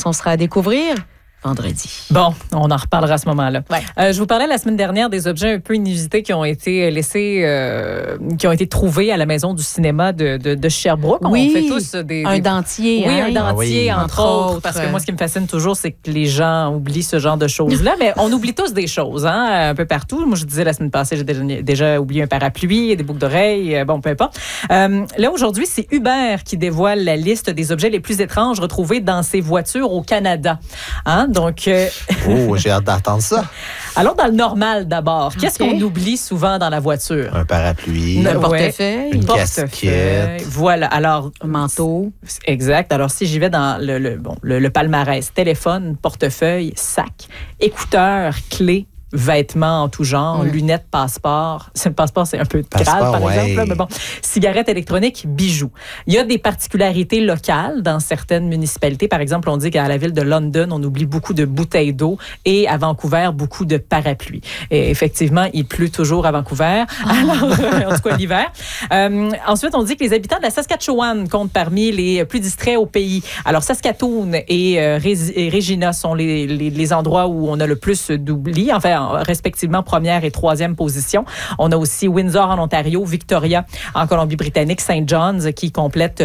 chanson sera à découvrir vendredi. Bon, on en reparlera à ce moment-là. Ouais. Je vous parlais la semaine dernière des objets un peu inusités qui ont été laissés, qui ont été trouvés à la Maison du cinéma de Sherbrooke. Oui, on fait tous un dentier. Oui, hein? un dentier, entre autres. Parce que moi, ce qui me fascine toujours, c'est que les gens oublient ce genre de choses-là. Mais on oublie tous des choses, hein, un peu partout. Moi, je disais la semaine passée, j'ai déjà oublié un parapluie, des boucles d'oreilles, bon, peu importe. Là, aujourd'hui, c'est Uber qui dévoile la liste des objets les plus étranges retrouvés dans ses voitures au Canada. Hein? Donc, oh, j'ai hâte d'entendre ça. Allons dans le normal d'abord. Qu'est-ce qu'on oublie souvent dans la voiture? Un parapluie. Un portefeuille. Une casquette. Voilà. Alors, un manteau. Exact. Alors, si j'y vais dans le palmarès, téléphone, portefeuille, sac, écouteurs, clés, vêtements en tout genre, lunettes, passeport. Le passeport, c'est un peu grave, par exemple. Là, mais bon, cigarettes électroniques, bijoux. Il y a des particularités locales dans certaines municipalités. Par exemple, on dit qu'à la ville de London, on oublie beaucoup de bouteilles d'eau et à Vancouver, beaucoup de parapluies. Et effectivement, il pleut toujours à Vancouver. Alors, en tout cas, l'hiver. Ensuite, on dit que les habitants de la Saskatchewan comptent parmi les plus distraits au pays. Alors, Saskatoon et Regina sont les endroits où on a le plus d'oubli. Enfin, respectivement première et troisième position. On a aussi Windsor en Ontario, Victoria en Colombie-Britannique, St. John's qui complète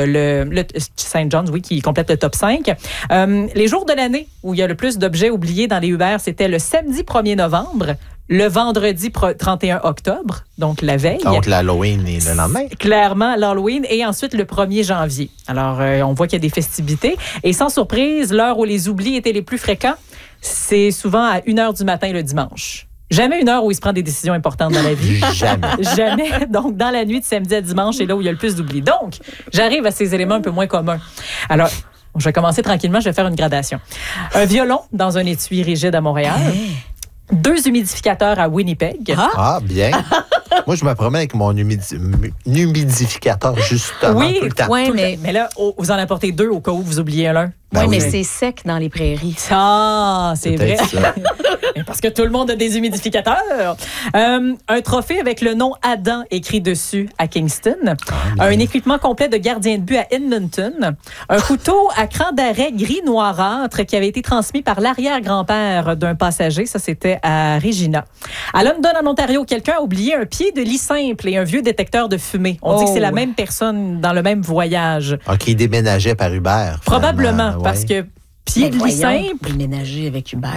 qui complète le top 5. Les jours de l'année où il y a le plus d'objets oubliés dans les Uber, c'était le samedi 1er novembre, le vendredi 31 octobre, donc la veille. Donc l'Halloween et le lendemain. Clairement, l'Halloween et ensuite le 1er janvier. Alors, on voit qu'il y a des festivités. Et sans surprise, l'heure où les oublis étaient les plus fréquents, c'est souvent à 1h du matin le dimanche. Jamais une heure où il se prend des décisions importantes dans la vie. Jamais. Jamais. Donc, dans la nuit de samedi à dimanche, c'est là où il y a le plus d'oublis. Donc, j'arrive à ces éléments un peu moins communs. Alors, je vais commencer tranquillement, je vais faire une gradation. Un violon dans un étui rigide à Montréal. 2 humidificateurs à Winnipeg. Ah, bien. Moi, je me promets avec mon humidificateur, justement, tout le temps. Oui, mais là, vous en apportez 2 au cas où vous oubliez l'un. Ben oui, mais c'est sec dans les prairies. Ah, c'est vrai. Ça. Parce que tout le monde a des humidificateurs. Un trophée avec le nom Adam écrit dessus à Kingston. Un équipement complet de gardien de but à Edmonton. Un couteau à cran d'arrêt gris noirâtre qui avait été transmis par l'arrière-grand-père d'un passager. Ça, c'était à Regina. À London, en Ontario, quelqu'un a oublié un pied de lit simple et un vieux détecteur de fumée. On dit que c'est la même personne dans le même voyage. Qui déménageait par Uber. Probablement, parce que pied de lit simple. Déménager avec Uber.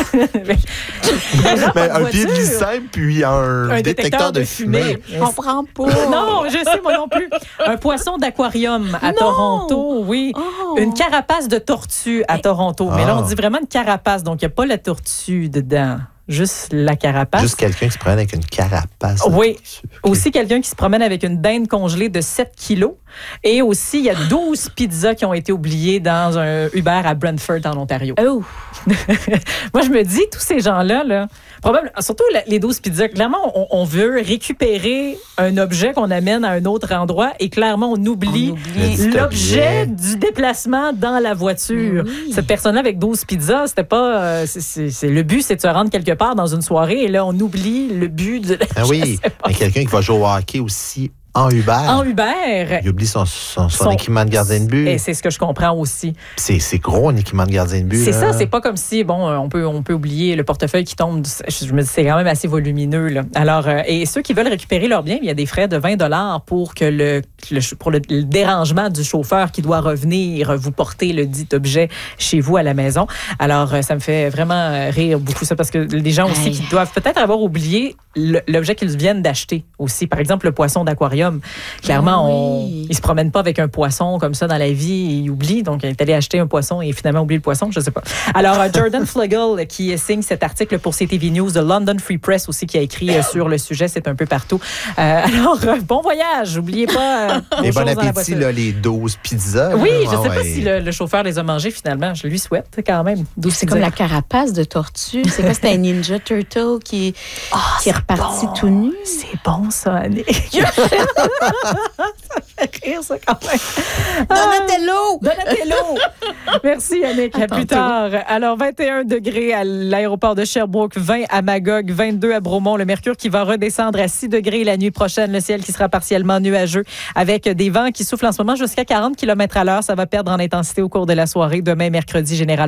Mais un pied de lit simple, puis un détecteur de fumée. Je comprends pas. Non, je sais, moi non plus. Un poisson d'aquarium à Toronto, oui. Une carapace de tortue à Toronto. Mais là, on dit vraiment une carapace, donc il n'y a pas la tortue dedans. Juste la carapace. Juste quelqu'un qui se promène avec une carapace. Oui. Aussi quelqu'un qui se promène avec une dinde congelée de 7 kilos. Et aussi, il y a 12 pizzas qui ont été oubliées dans un Uber à Brantford, en Ontario. Oh! Moi, je me dis, tous ces gens-là, probablement, surtout les 12 pizzas, clairement, on veut récupérer un objet qu'on amène à un autre endroit et clairement, on oublie l'objet du déplacement dans la voiture. Oui. Cette personne-là avec 12 pizzas, c'était pas... le but, c'est de se rendre quelque part dans une soirée et là, on oublie le but de... Ah oui, mais quelqu'un qui va jouer au hockey aussi en Uber. En Uber. Il oublie son équipement de gardien de but. Et c'est ce que je comprends aussi. C'est gros, un équipement de gardien de but. C'est ça, c'est pas comme si, on peut oublier le portefeuille qui tombe. Je me dis, c'est quand même assez volumineux, là. Alors, et ceux qui veulent récupérer leur bien, il y a des frais de 20 pour que pour le dérangement du chauffeur qui doit revenir vous porter le dit objet chez vous à la maison. Alors, ça me fait vraiment rire beaucoup ça, parce que les gens aussi qui doivent peut-être avoir oublié l'objet qu'ils viennent d'acheter aussi. Par exemple, le poisson d'aquarium. Clairement, ils se promènent pas avec un poisson comme ça dans la vie, ils oublient. Donc, il est allé acheter un poisson et finalement oublié le poisson, je sais pas. Alors, Jordan Flegel, qui signe cet article pour CTV News, de London Free Press aussi, qui a écrit sur le sujet, c'est un peu partout. Alors, bon voyage, n'oubliez pas. Et bon appétit, là, les 12 pizzas. Oui, je sais pas si le chauffeur les a mangés finalement. Je lui souhaite quand même. C'est comme la carapace de tortue. C'est quoi, c'était un Ninja Turtle qui est reparti tout nu? C'est bon, ça, Annick. Ça fait rire, ça, quand même. Donatello! Merci, Annick. À plus tard. Alors, 21 degrés à l'aéroport de Sherbrooke, 20 à Magog, 22 à Bromont. Le mercure qui va redescendre à 6 degrés la nuit prochaine. Le ciel qui sera partiellement nuageux avec des vents qui soufflent en ce moment jusqu'à 40 km/h. Ça va perdre en intensité au cours de la soirée. Demain, mercredi, généralement.